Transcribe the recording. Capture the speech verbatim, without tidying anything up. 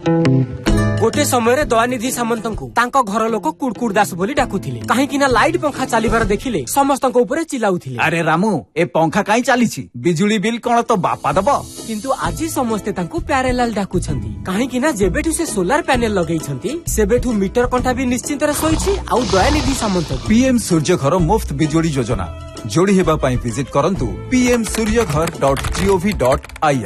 गोटे समय दयानिधि सामंत को घर लोक कुड़कुड़ दास बोली डाकुथिले काहेकि ना लाइट पंखा चलीबार देखिले समस्तक ऊपर चिल्लाउथिले। अरे रामू ए पंखा काई चलीछि बिजुली बिल कोन तो बापा दबो। किंतु आज समस्ते तांको प्यारेलाल डाकुछंती काहेकि ना जेबेठु से सोलार पैनल लगेइछंती सेबेठु मीटर कंठा भी निश्चिंत रे सोइछि आउ दयानिधि सामंत पीएम सूर्य घर मुफ्त बिजुली योजना जोड़ी हेबा पई विजिट करंतु पी एम सूर्य घर dot G O V dot I N.